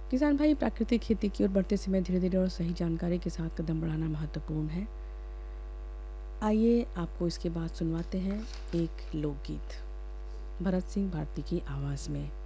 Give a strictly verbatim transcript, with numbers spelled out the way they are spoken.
किसान भाई, प्राकृतिक खेती की ओर बढ़ते समय धीरे-धीरे और सही जानकारी के साथ कदम बढ़ाना महत्वपूर्ण है। आइए आपको इसके बाद सुनवाते हैं एक लोकगीत, भरत सिंह भारती की आवाज़ में।